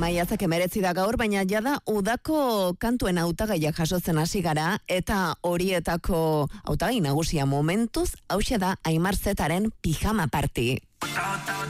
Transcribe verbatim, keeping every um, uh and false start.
Maiatzak emeretzi da gaur, baina jada udako kantuen hautagaiak jasotzen hasi gara, eta horietako hautagai nagusia momentuz, hauxe da Aimar Zetaren Pijama Party.